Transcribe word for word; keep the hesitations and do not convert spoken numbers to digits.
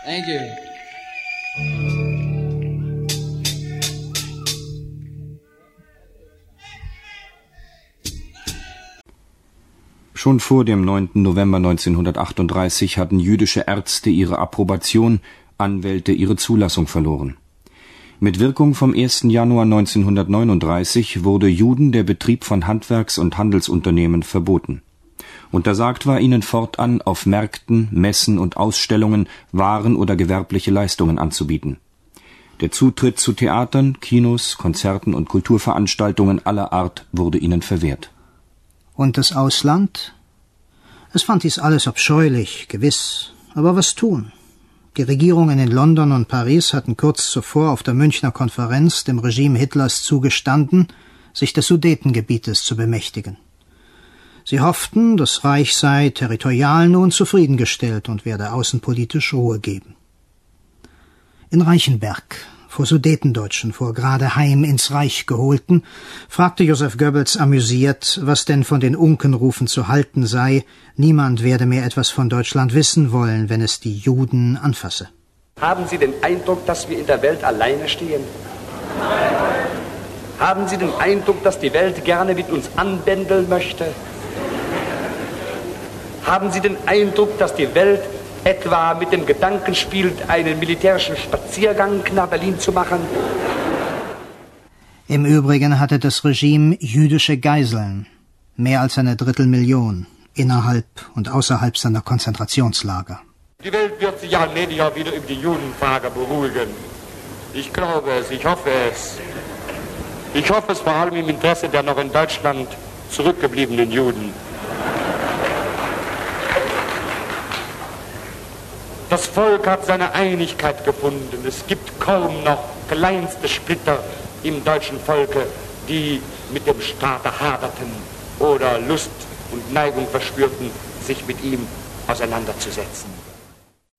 Thank you. Schon vor dem neunten November neunzehnhundertachtunddreißig hatten jüdische Ärzte ihre Approbation, Anwälte ihre Zulassung verloren. Mit Wirkung vom ersten Januar neunzehnhundertneununddreißig wurde Juden der Betrieb von Handwerks- und Handelsunternehmen verboten. Untersagt war ihnen fortan, auf Märkten, Messen und Ausstellungen Waren oder gewerbliche Leistungen anzubieten. Der Zutritt zu Theatern, Kinos, Konzerten und Kulturveranstaltungen aller Art wurde ihnen verwehrt. Und das Ausland? Es fand dies alles abscheulich, gewiss. Aber was tun? Die Regierungen in London und Paris hatten kurz zuvor auf der Münchner Konferenz dem Regime Hitlers zugestanden, sich des Sudetengebietes zu bemächtigen. Sie hofften, das Reich sei territorial nun zufriedengestellt und werde außenpolitisch Ruhe geben. In Reichenberg, vor Sudetendeutschen, vor gerade heim ins Reich geholten, fragte Joseph Goebbels amüsiert, was denn von den Unkenrufen zu halten sei, niemand werde mehr etwas von Deutschland wissen wollen, wenn es die Juden anfasse. Haben Sie den Eindruck, dass wir in der Welt alleine stehen? Haben Sie den Eindruck, dass die Welt gerne mit uns anbändeln möchte? Haben Sie den Eindruck, dass die Welt etwa mit dem Gedanken spielt, einen militärischen Spaziergang nach Berlin zu machen? Im Übrigen hatte das Regime jüdische Geiseln, mehr als eine Drittelmillion, innerhalb und außerhalb seiner Konzentrationslager. Die Welt wird sich allmählich auch wieder über die Judenfrage beruhigen. Ich glaube es, ich hoffe es. Ich hoffe es vor allem im Interesse der noch in Deutschland zurückgebliebenen Juden. Das Volk hat seine Einigkeit gefunden. Es gibt kaum noch kleinste Splitter im deutschen Volke, die mit dem Staate haderten oder Lust und Neigung verspürten, sich mit ihm auseinanderzusetzen.